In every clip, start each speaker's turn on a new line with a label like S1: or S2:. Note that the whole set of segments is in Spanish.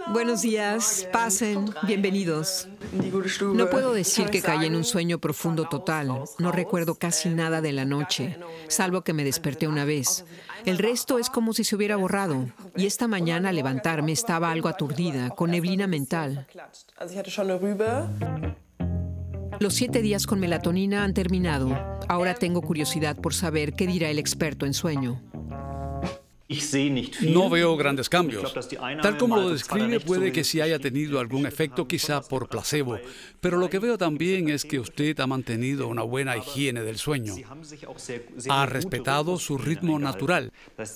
S1: Buenos días, pasen, bienvenidos. No puedo decir que caí en un sueño profundo total. No recuerdo casi nada de la noche, salvo que me desperté una vez. El resto es como si se hubiera borrado. Y esta mañana al levantarme estaba algo aturdida, con neblina mental. Los 7 días con melatonina han terminado. Ahora tengo curiosidad por saber qué dirá el experto en sueño.
S2: No veo grandes cambios. Tal como lo describe, puede que sí haya tenido algún efecto, quizá por placebo. Pero lo que veo también es que usted ha mantenido una buena higiene del sueño. Ha respetado su ritmo natural.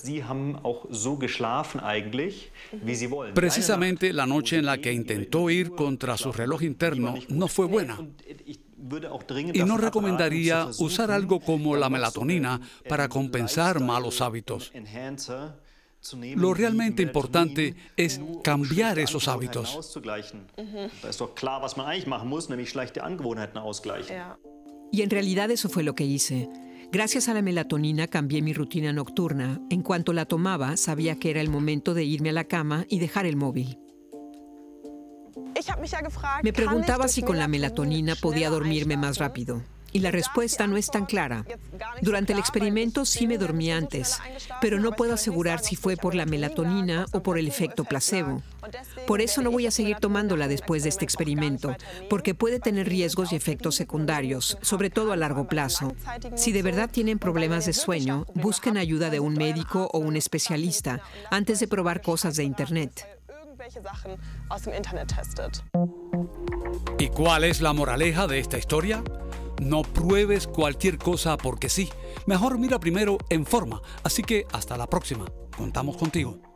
S2: Precisamente la noche en la que intentó ir contra su reloj interno no fue buena. Y no recomendaría usar algo como la melatonina para compensar malos hábitos. Lo realmente importante es cambiar esos hábitos.
S1: Y en realidad eso fue lo que hice. Gracias a la melatonina cambié mi rutina nocturna. En cuanto la tomaba, sabía que era el momento de irme a la cama y dejar el móvil. Me preguntaba si con la melatonina podía dormirme más rápido. Y la respuesta no es tan clara. Durante el experimento sí me dormí antes, pero no puedo asegurar si fue por la melatonina o por el efecto placebo. Por eso no voy a seguir tomándola después de este experimento, porque puede tener riesgos y efectos secundarios, sobre todo a largo plazo. Si de verdad tienen problemas de sueño, busquen ayuda de un médico o un especialista antes de probar cosas de Internet.
S2: ¿Y cuál es la moraleja de esta historia? No pruebes cualquier cosa porque sí. Mejor mira primero en forma. Así que hasta la próxima. Contamos contigo.